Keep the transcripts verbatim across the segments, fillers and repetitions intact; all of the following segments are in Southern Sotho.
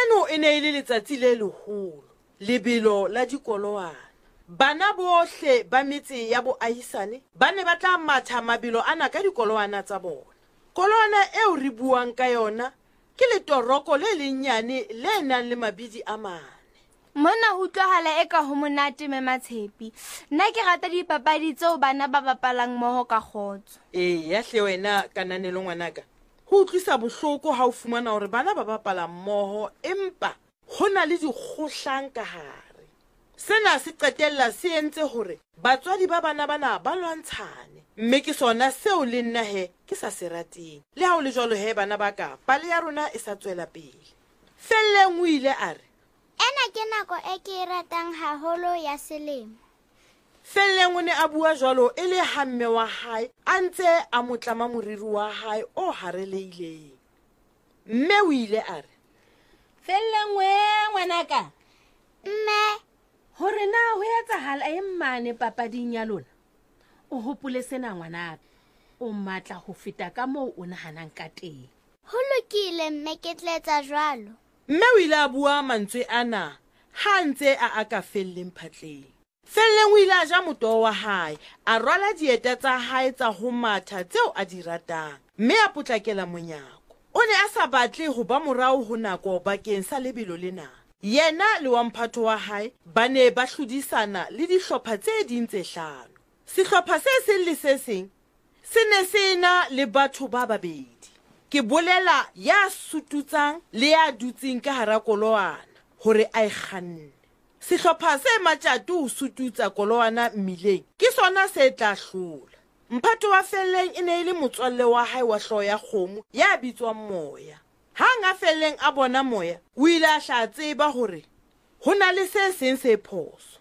leno e ne ile letsatsi le leholo, lebelo la dikoloana. Bana bohle ba metse ya boahisane ba ne ba tla matha mabelo ana ka dikoloana tsa bona. Kolwana eo re buang ka yona ke letoroko le lenyane le nang le mabidi a mane. Mona ho tlohala eka ho monate Mematshepi. Nna ke rata dipapadi tseo bana ba bapalang mmoho ka kgotso. Ee, ya hle wena Kananelo ngwanaka. Ho utlwisa bohloko ha o fumana hore bana ba bapala mmoho empa hona le dikgohlang ka hare. Sena se qetella se entse hore batswadi ba bana bana ba lwantshane. Mme ke sona seo le nna he ke sa se rateng. Le ha o le jwalo he bana ba ka, pale ya rona e sa tswela pele. Felleng o ile a re, ena ke nako e ke e ratang haholo ya selemo. Felleng o ne a bua jwalo e le ha mme wa hae a ntse a mo tlama moriri wa hae o hareleileng. Mme o ile a re, Felleng we ngwanaka, Mme, hore na ho etsahala eng mane papading ya lona? O hopole sena ngwanaka, o matla ho feta ka moo o nahanang ka teng. ho lokile mme ke tla etsa jwalo. mme o ile a bua mantswe ana ha ntse a aka Felleng phatleng. Felleng o ile a ja motoho wa hae, a rwala dieta tsa hae tsa ho matha tseo a di ratang, mme a potlakela monyako. O ne a sa batle ho ba morao ho nako bakeng sa lebelo lena. Yena le wa mphato wa hae ba ne ba hlodisana le dihlopha tse ding tse hlano. Sehlopha se seng le se seng se ne se na le batho ba babedi. Ke bolela ya sututsang le ya dutseng ka hara koloana hore a ikganne. Sehlopha se matjatu ho sututsa koloana mmileng ke sona se tla hlola. Mphato wa Felleng e ne e le motswalle wa hae wa hlooho ya kgomo ya bitswang Moya. Hang a Felleng a bona Moya, o ile a hla tseba hore ho na le se seng se phoso.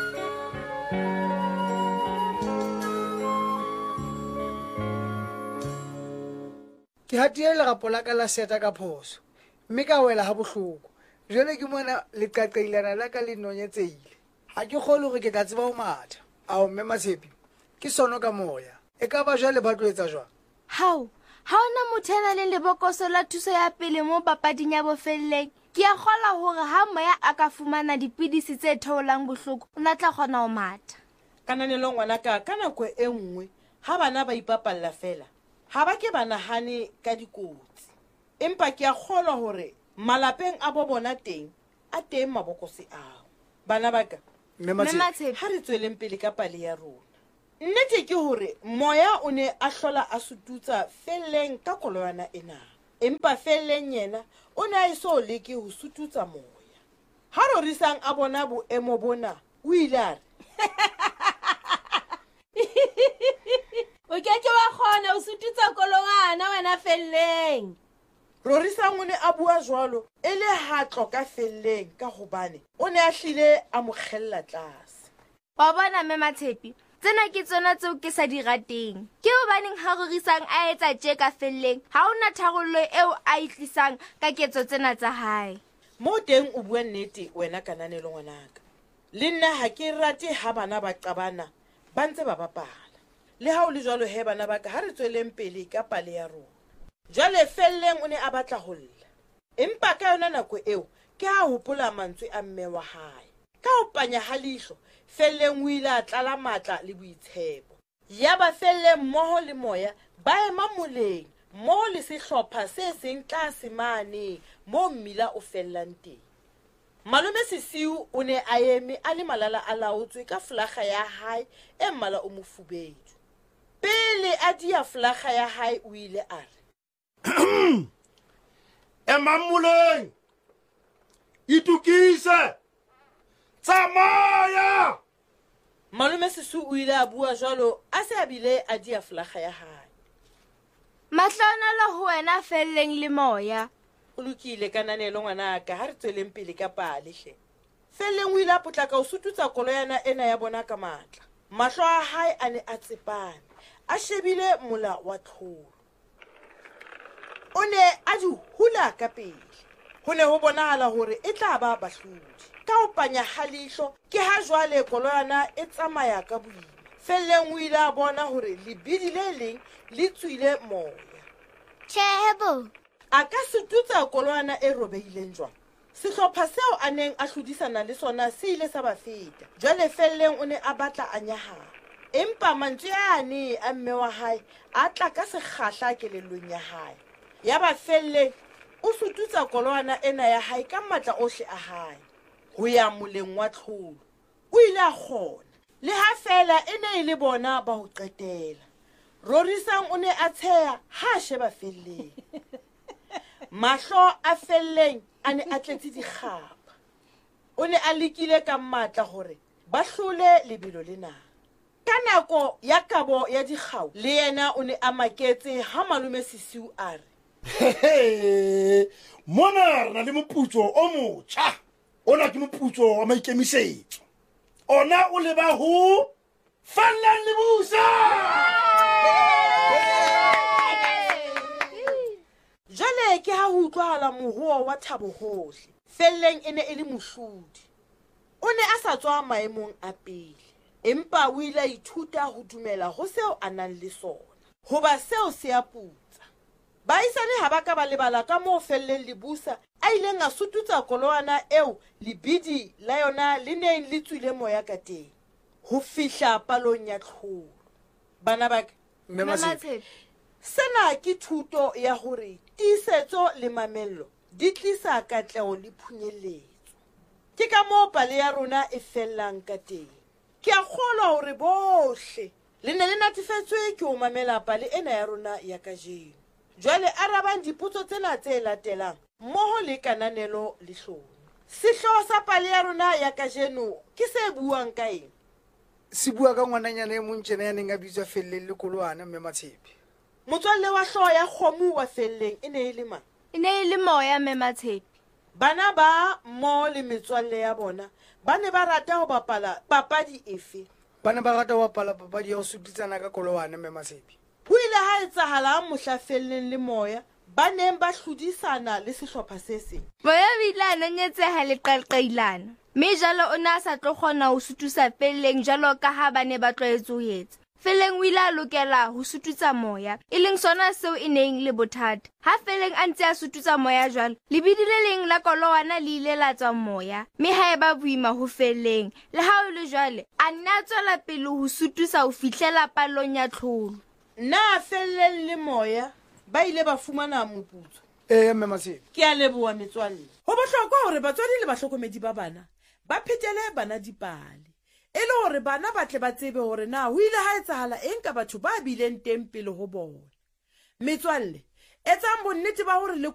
Ke hatile lerapo la ka la seta ka phoso, mme ka wela ha bohloko. Jwale ke mona leqaqailana la ka le nonyetseile. Ha ke kgolwe hore ke tla tseba ho matha. Ao Mematshepi, ke sono ka Moya. E ka ba jwale ba tlo etsa jwang? Hao, ha ona motho a nang le lebokoso la thuso ya pele mo papading ya bo Felleng. Ke a kgola hore ha Moya a ka fumana dipidisi tse theolang bohloko, o na tla kgona ho matha. Kananelo ngwanaka, ka nako e nngwe ha bana ba ipapalla fela, ha ba ke ba nahane ka dikotsi. Empa ke a kgolwa hore malapeng a bo bona teng a teng mabokose ao. Bana ba ka, Mematshepi, ha re tsweleng pele ka pale ya rona. Nnete ke hore Moya o ne a hlola a sututsa Felleng ka koloana ena. Empa Felleng yena o ne a eso leke ho sututsa Moya. Ha Rorisang a bona boemo bona, o ile a re, O ke ke wa kgona ho sututsa koloana wena Felleng. Rorisang o ne a bua jwalo e le ha tloka Felleng ka hobane o ne a hlile a mo kgella tlase. wa bona Mematshepi, tsena ke tsona tseo ke sa di rateng. Ke hobaneng ha Rorisang a etsa tje ka Felleng, ha ona tharollo eo a itlisang ka ketso tsena tsa hae. Mo teng o bua nnete wena Kananelo ngwanaka. Le nna ha ke rate ha bana ba qabana ba ntse ba bapala. Le ha o le jwalo he bana ba ka, ha re tsweleng pele ka pale ya rona. Jwale Felleng o ne a batla ho lla. Empa ka yona nako eo ke ha hopola mantswe a mme wa hae. Ka ho panya ha leihlo, Felleng o ile a tlala matla le boitshepo. Ya ba Felleng mmoho le Moya ba ema moleng mmoho le sehlopha se seng tlase mane mo mmila o fellang teng. Malome Sisiu o ne a eme a le malala a laotswe ka flaga ya hae e mmala o mofubedu. Pele a dia flaga ya hae o ile a re, Emamuleng! Itukise! Tsamaya! Malome Sisiu o ile a bua jwalo a se a bile a dia flaga ya hae. Mahlonolo ho wena Felleng le Moya. O lokile Kananelo ngwanaka, ha re tsweleng pele ka pale hle. Felleng o ile a potlaka ho sututsa koloana ena ya bona ka matla. Mahlo a hae a ne a tsepame, a shebile mola wa tlholo. O ne a di hula ka pele. Ho ne ho bonahala hore e tla ba bahlodi. Ka ho panya ha leihlo ke ha jwale koloana e tsamaya ka boima. Felleng o ile a bona hore lebidi le leng le tswile Moya. Tjhe bo, A ka sututsa koloana e robehileng jwang. sehlopha seo a neng a hlodisana le sona se ile sa ba feta. Jwale Felleng o ne a batla a nyahama, empa mantswe ane a mme wa hae a tla ka sekgahla kelellong ya hae. Ya ba Felleng o sututsa kolwana ena ya hae ka matla ohle a hae ho ya moleng wa tlholo. O ile a kgona, le ha fela e ne e le bona ba ho qetela. Rorisang o ne a tsheha ha sheba Felleng. Mahlo a Felleng a ne a tletse dikgapa. O ne a lekile ka matla hore ba hlole lebelo lena. Ka nako ya kabo ya dikgau le yena o ne a maketse ha malome Sisiu a re, mona re na le moputso o motjha. Ona ke moputso wa maikemisetso. Ona o leba ho Felleng Lebusa. Jwale ke ha ho utlwahala moruo wa thabo hohle. Felleng e ne e le mohlodi. O ne a sa tswa maemong a pele, empa o ile a ithuta ho dumela ho seo a nang le sona, hoba seo se a putsa. Baisane ha ba ka ba lebala ka moo Felleng Lebusa a ileng a sututsa kolwana eo lebidi la yona le neng le tswile moya ka teng, ho fihla palong ya tlholo. Bana ba ka, sena ke thuto ya hore tiisetso le mamello di tlisa katleho le phunyelletso. Ke ka moo pale ya rona e fellang ka teng. Ke a kgolwa hore bohle le ne le natefetswe ke ho mamela pale ena ya rona ya kajeno. Jwale arabang dipotso tsena tse latelang mmoho le kananelo le hlono. Sehloho sa pale ya rona ya kajeno ke se buang ka eng? Se bua ka ngwananyana e mong tjena ya neng a bitswa Felleng le kolwana mme Matshepe. Motswalle wa hlooho ya kgomo wa Felleng e ne e le mang? E ne e le Moya mme Matshepe. Bana ba mo le metswalle ya bona ba ne ba rata ho bapala papadi efe? Ba ne ba rata ho bapala papadi ya ho sutitsana ka kolwana mme Matshepe. Ho ile ha etsahala mohla Felleng le Moya ba neng ba hlodisana le sehlopha se seng. Moya o ile a nonyetseha leqaqailana, mme jalo o ne a sa tlo kgona ho sutusa Felleng jalo ka ha ba ne ba tlwaetse ho etsa. Felleng o ile a lokela ho sututsa Moya, e leng sona seo e neng le bothata. Ha Felleng a ntse a sututsa Moya jwalo, lebidi le leng la kolwana le ile la tswa Moya, mme ha eba boima ho Felleng. Le ha o le jwale, a nna tswela pele ho sutusa ho fihlela palong ya tlholo. Na Felleng le Moya ba ile ba fumana moputso? Eh mme Matshepe. Ke a leboha metswalle. Ho bohlokwa hore batswadi le bahlokomedi ba bana ba phetele bana dipale, e le hore bana ba tle ba tsebe hore na ho ile ha etsahala eng ka batho ba bileng teng pele ho bona. Metswalle, etsang bonnete ba hore le